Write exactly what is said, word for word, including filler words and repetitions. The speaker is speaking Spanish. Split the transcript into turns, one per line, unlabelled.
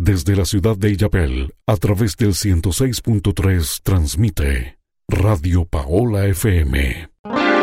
Desde la ciudad de Illapel, a través del ciento seis punto tres, transmite Radio Paola F M.